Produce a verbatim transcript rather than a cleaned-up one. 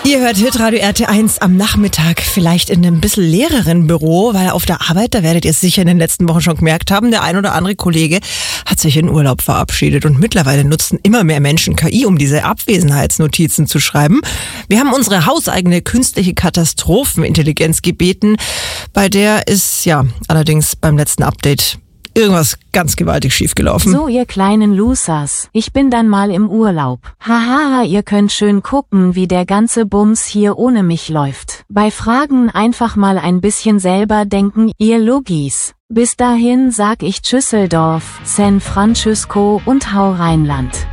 Ihr hört Hitradio R T eins am Nachmittag, vielleicht in einem bisschen leereren Büro, weil auf der Arbeit, da werdet ihr es sicher in den letzten Wochen schon gemerkt haben, der ein oder andere Kollege hat sich in Urlaub verabschiedet und mittlerweile nutzen immer mehr Menschen K I, um diese Abwesenheitsnotizen zu schreiben. Wir haben unsere hauseigene künstliche Katastrophenintelligenz gebeten, bei der ist ja allerdings beim letzten Update irgendwas ganz gewaltig schiefgelaufen. So, ihr kleinen Losers, ich bin dann mal im Urlaub. Haha, ihr könnt schön gucken, wie der ganze Bums hier ohne mich läuft. Bei Fragen einfach mal ein bisschen selber denken, ihr Logis. Bis dahin sag ich Tschüsseldorf, San Francisco und hau Rheinland.